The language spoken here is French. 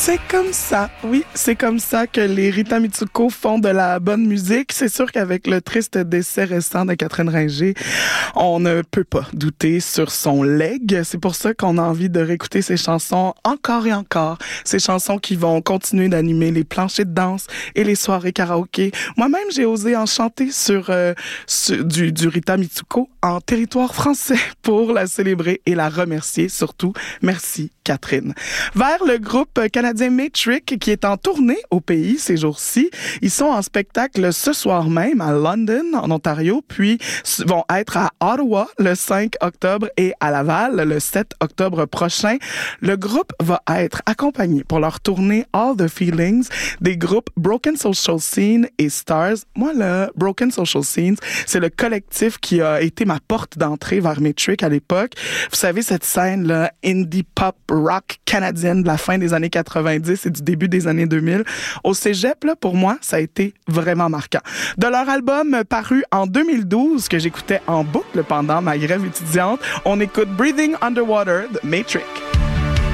C'est comme ça, oui, c'est comme ça que les Rita Mitsuko font de la bonne musique. C'est sûr qu'avec le triste décès récent de Catherine Ringer, on ne peut pas douter sur son legs. C'est pour ça qu'on a envie de réécouter ses chansons encore et encore. Ces chansons qui vont continuer d'animer les planchers de danse et les soirées karaoké. Moi-même, j'ai osé en chanter sur du Rita Mitsuko en territoire français pour la célébrer et la remercier surtout. Merci, Catherine. Vers le groupe canadien Metric qui est en tournée au pays ces jours-ci. Ils sont en spectacle ce soir même à London, en Ontario, puis vont être à Ottawa le 5 octobre et à Laval le 7 octobre prochain. Le groupe va être accompagné pour leur tournée All the Feelings des groupes Broken Social Scene et Stars. Moi, le Broken Social Scene, c'est le collectif qui a été ma porte d'entrée vers Metric à l'époque. Vous savez, cette scène-là, indie pop rock canadienne de la fin des années 90 et du début des années 2000. Au cégep, là, pour moi, ça a été vraiment marquant. De leur album paru en 2012, que j'écoutais en boucle pendant ma grève étudiante, on écoute Breathing Underwater de Metric.